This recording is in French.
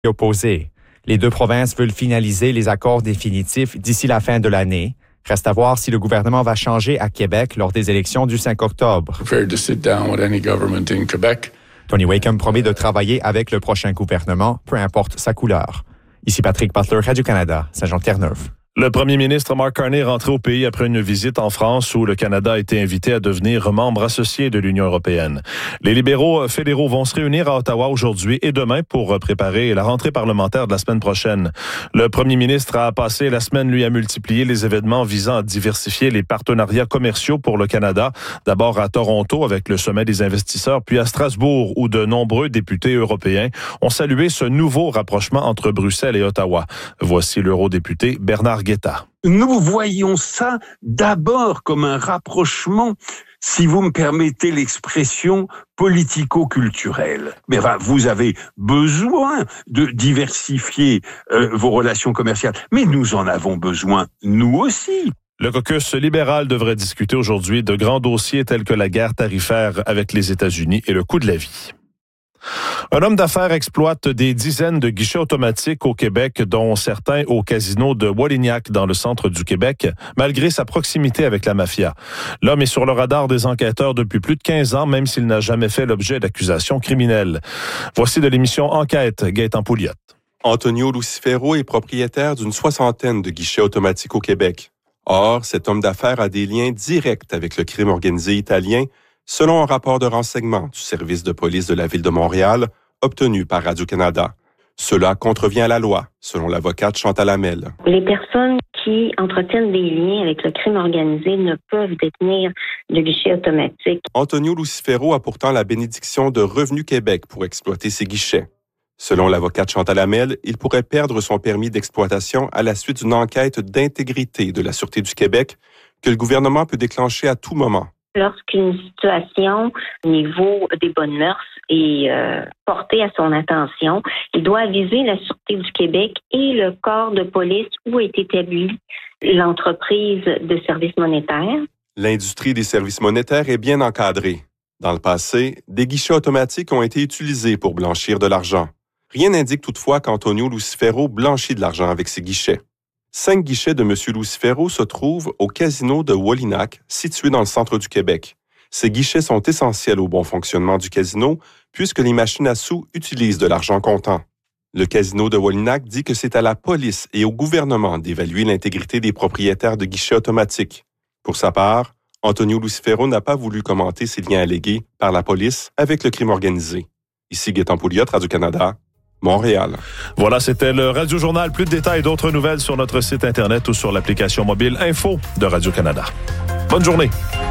opposés. Les deux provinces veulent finaliser les accords définitifs d'ici la fin de l'année. Reste à voir si le gouvernement va changer à Québec lors des élections du 5 octobre. Tony Wakeham promet de travailler avec le prochain gouvernement, peu importe sa couleur. Ici Patrick Butler, Radio-Canada, Saint-Jean-Terre-Neuve. Le premier ministre Mark Carney est rentré au pays après une visite en France où le Canada a été invité à devenir membre associé de l'Union européenne. Les libéraux fédéraux vont se réunir à Ottawa aujourd'hui et demain pour préparer la rentrée parlementaire de la semaine prochaine. Le premier ministre a passé la semaine, lui, à multiplier les événements visant à diversifier les partenariats commerciaux pour le Canada. D'abord à Toronto avec le sommet des investisseurs, puis à Strasbourg où de nombreux députés européens ont salué ce nouveau rapprochement entre Bruxelles et Ottawa. Voici l'eurodéputé Bernard Guetta. Nous voyons ça d'abord comme un rapprochement, si vous me permettez l'expression, politico-culturel. Mais enfin, vous avez besoin de diversifier vos relations commerciales, mais nous en avons besoin, nous aussi. Le caucus libéral devrait discuter aujourd'hui de grands dossiers tels que la guerre tarifaire avec les États-Unis et le coût de la vie. Un homme d'affaires exploite des dizaines de guichets automatiques au Québec, dont certains au casino de Walignac dans le centre du Québec, malgré sa proximité avec la mafia. L'homme est sur le radar des enquêteurs depuis plus de 15 ans, même s'il n'a jamais fait l'objet d'accusations criminelles. Voici de l'émission Enquête, Gaëtan Pouliot. Antonio Lucifero est propriétaire d'une 60aine de guichets automatiques au Québec. Or, cet homme d'affaires a des liens directs avec le crime organisé italien, selon un rapport de renseignement du service de police de la Ville de Montréal obtenu par Radio-Canada. Cela contrevient à la loi, selon l'avocate Chantal Hamel. Les personnes qui entretiennent des liens avec le crime organisé ne peuvent détenir de guichets automatiques. Antonio Lucifero a pourtant la bénédiction de Revenu Québec pour exploiter ces guichets. Selon l'avocate Chantal Hamel, il pourrait perdre son permis d'exploitation à la suite d'une enquête d'intégrité de la Sûreté du Québec que le gouvernement peut déclencher à tout moment. Lorsqu'une situation au niveau des bonnes mœurs est portée à son attention, il doit aviser la Sûreté du Québec et le corps de police où est établie l'entreprise de services monétaires. L'industrie des services monétaires est bien encadrée. Dans le passé, des guichets automatiques ont été utilisés pour blanchir de l'argent. Rien n'indique toutefois qu'Antonio Lucifero blanchit de l'argent avec ces guichets. 5 guichets de M. Lucifero se trouvent au casino de Walignac, situé dans le centre du Québec. Ces guichets sont essentiels au bon fonctionnement du casino, puisque les machines à sous utilisent de l'argent comptant. Le casino de Walignac dit que c'est à la police et au gouvernement d'évaluer l'intégrité des propriétaires de guichets automatiques. Pour sa part, Antonio Lucifero n'a pas voulu commenter ces liens allégués par la police avec le crime organisé. Ici Gaëtan Pouliot, Radio-Canada, Montréal. Voilà, c'était le Radio-Journal. Plus de détails et d'autres nouvelles sur notre site Internet ou sur l'application mobile Info de Radio-Canada. Bonne journée.